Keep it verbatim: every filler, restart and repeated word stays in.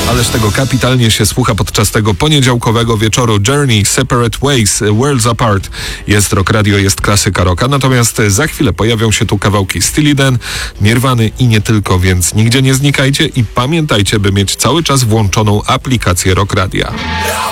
Ależ tego kapitalnie się słucha podczas tego poniedziałkowego wieczoru. Journey, Separate Ways, Worlds Apart. Jest Rock Radio, jest klasyka rocka. Natomiast za chwilę pojawią się tu kawałki Steely Dan, Nirwany i nie tylko, więc nigdzie nie znikajcie i pamiętajcie, by mieć cały czas włączoną aplikację Rock Radia.